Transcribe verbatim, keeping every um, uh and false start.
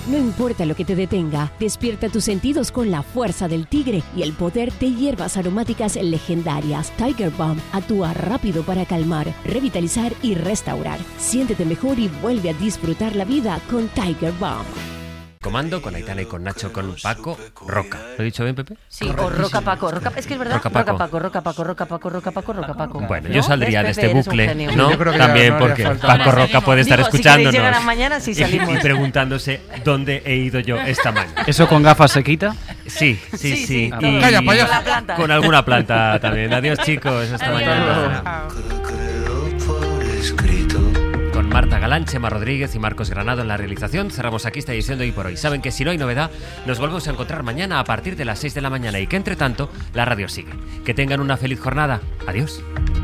No importa lo que te detenga, despierta tus sentidos con la fuerza del tigre y el poder de hierbas aromáticas legendarias. Tiger Balm actúa rápido para calmar, revitalizar y restaurar. Siéntete mejor y vuelve a disfrutar la vida con Tiger Balm. Comando con Aitana y con Nacho, con Paco Roca. ¿Lo he dicho bien, Pepe? Sí, o Roca Paco. Roca, es que es verdad. Roca Paco. Roca Paco, Roca Paco, Roca Paco, Roca Paco, Roca Paco. Bueno, ¿no? yo saldría de ¿Ves, este Pepe? Eres un bucle, genio. ¿no? Sí, yo creo que También ya no haría porque falta Paco más. Roca puede estar Digo, si escuchándonos. queréis llegar a mañana, sí y, salimos. y preguntándose dónde he ido yo esta mañana. ¿Eso con gafas se quita? Sí, sí, sí. Sí, sí. Y Calla, payaso. Con la planta. con alguna planta también. Adiós, chicos. Hasta Adiós. mañana. Con Marta Galán, Chema Rodríguez y Marcos Granado en la realización, cerramos aquí esta edición de Hoy por Hoy. Saben que si no hay novedad, nos volvemos a encontrar mañana a partir de las seis de la mañana y que entre tanto, la radio sigue. Que tengan una feliz jornada. Adiós.